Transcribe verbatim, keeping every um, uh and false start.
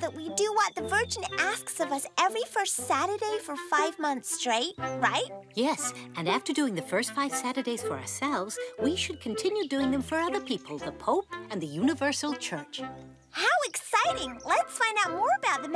that we do what the Virgin asks of us every first Saturday for five months straight, right? Yes, and after doing the first five Saturdays for ourselves, we should continue doing them for other people, the Pope and the Universal Church. How exciting! Let's find out more about the